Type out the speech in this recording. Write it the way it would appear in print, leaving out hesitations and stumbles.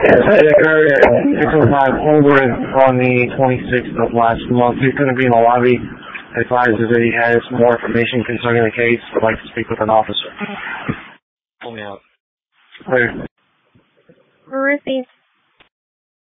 It occurred at 6:05 Holborn on the 26th of last month. He's going to be in the lobby. Advises that he has more information concerning the case. I'd like to speak with an officer. Pull me out. Later. Ruthie